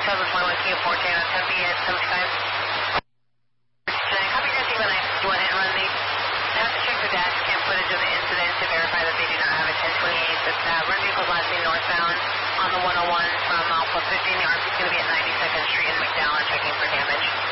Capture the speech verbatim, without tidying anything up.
seven point one Q fourteen on ten B at seventy-five. Copy that, even I go ahead and run the. I have to check the dash cam footage of the incident to verify that they do not have a ten twenty-eight. But uh, run vehicles last seen northbound on the one oh one from Alpha fifteen. The R P is going to be at ninety-second Street in McDowell checking for damage.